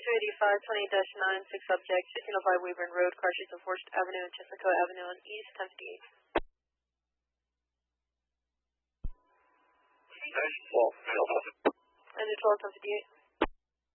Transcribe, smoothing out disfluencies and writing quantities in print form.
285-20-9, 6 subjects, 1505 Weyburn Road, car streets of Forest Avenue and Chesnacoa Avenue on East 1058. And the 12 1058.